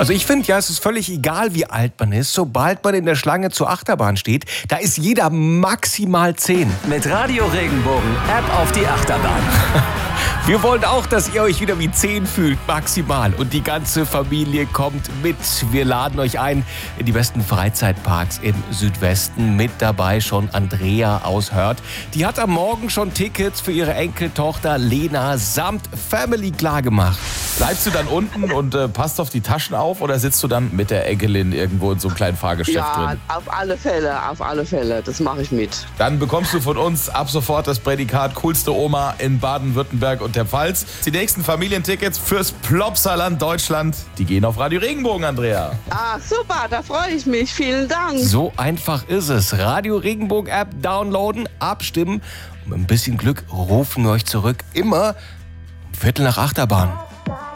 Also ich finde ja, es ist völlig egal, wie alt man ist. Sobald man in der Schlange zur Achterbahn steht, da ist jeder maximal 10. Mit Radio Regenbogen App auf die Achterbahn. Wir wollen auch, dass ihr euch wieder wie 10 fühlt, maximal. Und die ganze Familie kommt mit. Wir laden euch ein in die besten Freizeitparks im Südwesten. Mit dabei schon Andrea aus Hörth. Die hat am Morgen schon Tickets für ihre Enkeltochter Lena samt Family klargemacht. Bleibst du dann unten und passt auf die Taschen auf oder sitzt du dann mit der Enkelin irgendwo in so einem kleinen Fahrgeschäft drin? Ja, auf alle Fälle, das mache ich mit. Dann bekommst du von uns ab sofort das Prädikat coolste Oma in Baden-Württemberg und der Pfalz. Die nächsten Familientickets fürs Plopsaland Deutschland, die gehen auf Radio Regenbogen, Andrea. Ah, super, da freue ich mich. Vielen Dank. So einfach ist es. Radio Regenbogen App downloaden, abstimmen und mit ein bisschen Glück rufen wir euch zurück. Immer um 7:45 Achterbahn.